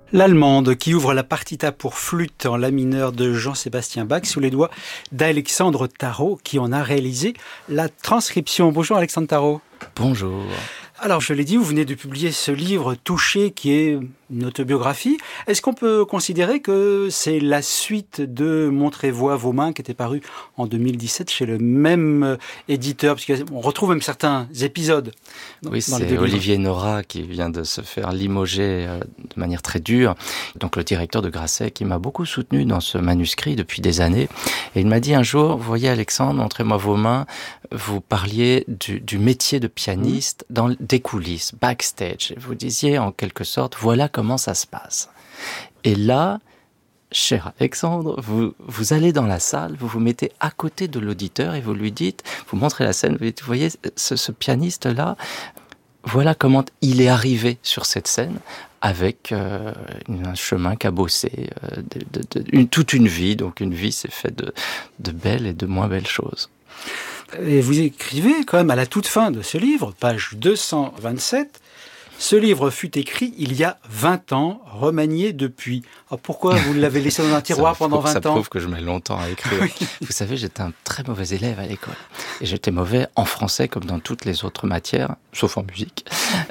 L'allemande qui ouvre la partita pour flûte en la mineur de Jean-Sébastien Bach sous les doigts d'Alexandre Tarot qui en a réalisé la transcription. Bonjour Alexandre Tarot. Bonjour. Alors je l'ai dit, vous venez de publier ce livre Touché qui est une autobiographie. Est-ce qu'on peut considérer que c'est la suite de Montrez-vous vos mains qui était paru en 2017 chez le même éditeur, parce qu'on retrouve même certains épisodes. Oui, c'est Olivier Nora qui vient de se faire limoger de manière très dure. Donc le directeur de Grasset qui m'a beaucoup soutenu dans ce manuscrit depuis des années. Et il m'a dit un jour, vous voyez Alexandre, montrez-moi vos mains, vous parliez du métier de pianiste dans des coulisses, backstage. Et vous disiez en quelque sorte, voilà comment ça se passe. Et là, cher Alexandre, vous allez dans la salle, vous vous mettez à côté de l'auditeur et vous lui dites, vous montrez la scène, vous dites, vous voyez ce pianiste-là, voilà comment il est arrivé sur cette scène avec un chemin cabossé, toute une vie. Donc une vie, c'est fait de belles et de moins belles choses. Et vous écrivez quand même à la toute fin de ce livre, page 227, ce livre fut écrit il y a 20 ans, remanié depuis. Alors pourquoi vous l'avez laissé dans un tiroir pendant 20 ans ? Ça prouve que je mets longtemps à écrire. Oui. Vous savez, j'étais un très mauvais élève à l'école. Et j'étais mauvais en français comme dans toutes les autres matières, sauf en musique.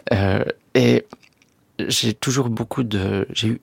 Et j'ai eu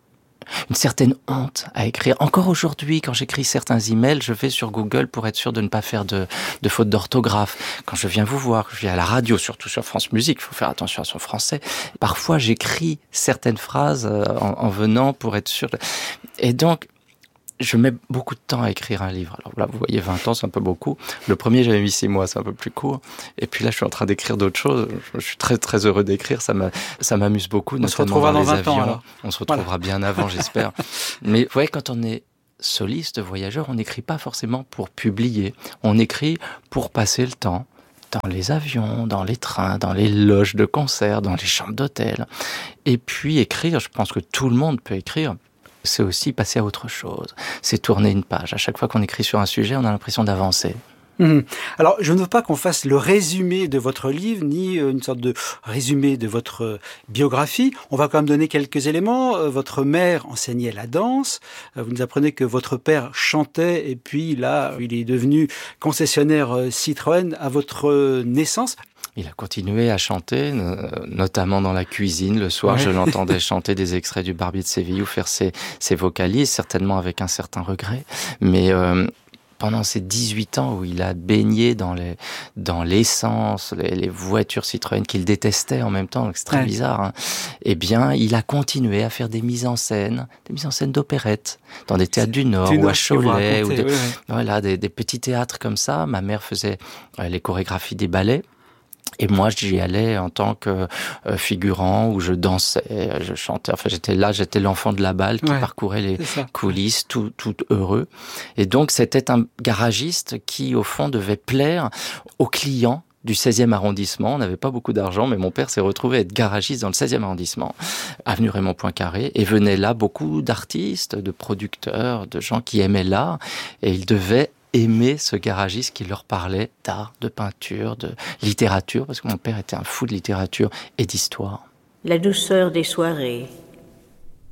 une certaine honte à écrire. Encore aujourd'hui, quand j'écris certains emails, je vais sur Google pour être sûr de ne pas faire de fautes d'orthographe. Quand je viens vous voir, je viens à la radio, surtout sur France Musique, il faut faire attention à son français. Parfois, j'écris certaines phrases en venant pour être sûr. Et donc, je mets beaucoup de temps à écrire un livre. Alors là, vous voyez, 20 ans, c'est un peu beaucoup. Le premier, j'avais mis 6 mois, c'est un peu plus court. Et puis là, je suis en train d'écrire d'autres choses. Je suis très, très heureux d'écrire. Ça m'amuse beaucoup, on se retrouvera dans 20 ans, alors. On se retrouvera bien avant, j'espère. Mais vous voyez, quand on est soliste, voyageur, on n'écrit pas forcément pour publier. On écrit pour passer le temps. Dans les avions, dans les trains, dans les loges de concert, dans les chambres d'hôtel. Et puis écrire, je pense que tout le monde peut écrire. C'est aussi passer à autre chose. C'est tourner une page. À chaque fois qu'on écrit sur un sujet, on a l'impression d'avancer. Alors, je ne veux pas qu'on fasse le résumé de votre livre, ni une sorte de résumé de votre biographie. On va quand même donner quelques éléments. Votre mère enseignait la danse. Vous nous apprenez que votre père chantait, et puis là, il est devenu concessionnaire Citroën à votre naissance. Il a continué à chanter, notamment dans la cuisine. Le soir, je l'entendais chanter des extraits du Barbier de Séville ou faire ses vocalises, certainement avec un certain regret. Mais pendant ces 18 ans où il a baigné dans l'essence, les voitures Citroën qu'il détestait en même temps, donc c'est très bizarre, hein, eh bien, il a continué à faire des mises en scène d'opérette, dans des théâtres du Nord ou à Cholet, voilà, des petits théâtres comme ça. Ma mère faisait les chorégraphies des ballets. Et moi, j'y allais en tant que figurant, où je dansais, je chantais. Enfin, j'étais l'enfant de la balle qui parcourait les coulisses, tout heureux. Et donc, c'était un garagiste qui, au fond, devait plaire aux clients du 16e arrondissement. On n'avait pas beaucoup d'argent, mais mon père s'est retrouvé à être garagiste dans le 16e arrondissement, avenue Raymond Poincaré, et venaient là beaucoup d'artistes, de producteurs, de gens qui aimaient l'art, et ils devaient aimer ce garagiste qui leur parlait d'art, de peinture, de littérature, parce que mon père était un fou de littérature et d'histoire. La douceur des soirées,